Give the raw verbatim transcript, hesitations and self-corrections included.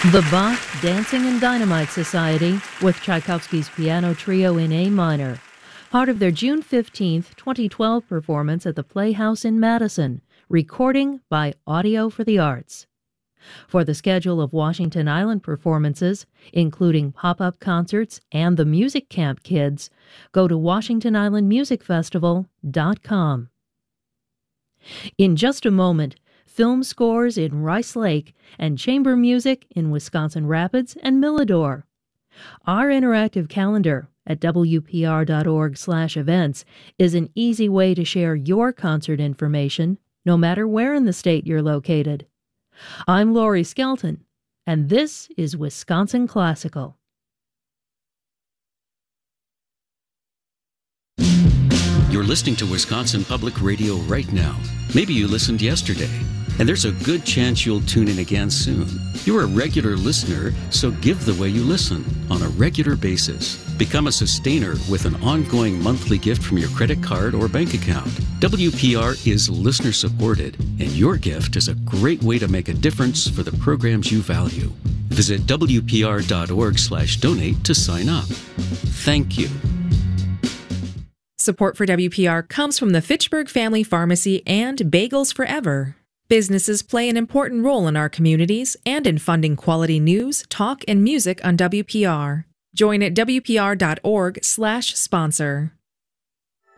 The Bach Dancing and Dynamite Society with Tchaikovsky's Piano Trio in A minor, part of their June fifteenth, twenty twelve performance at the Playhouse in Madison, recording by Audio for the Arts. For the schedule of Washington Island performances, including pop-up concerts and the Music Camp Kids, go to washington island music festival dot com. In just a moment, film scores in Rice Lake and chamber music in Wisconsin Rapids and Milladore. Our interactive calendar at w p r dot org slash events is an easy way to share your concert information, no matter where in the state you're located. I'm Lori Skelton, and this is Wisconsin Classical. You're listening to Wisconsin Public Radio right now. Maybe you listened yesterday, and there's a good chance you'll tune in again soon. You're a regular listener, so give the way you listen on a regular basis. Become a sustainer with an ongoing monthly gift from your credit card or bank account. W P R is listener supported, and your gift is a great way to make a difference for the programs you value. Visit w p r dot org slash donate to sign up. Thank you. Support for W P R comes from the Fitchburg Family Pharmacy and Bagels Forever. Businesses play an important role in our communities and in funding quality news, talk, and music on W P R. Join at w p r dot org slash sponsor.